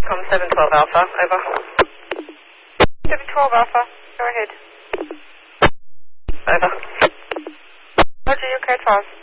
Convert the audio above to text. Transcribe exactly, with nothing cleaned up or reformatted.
Com seven twelve Alpha, over. seven twelve Alpha, go ahead. Over. Roger, your code five.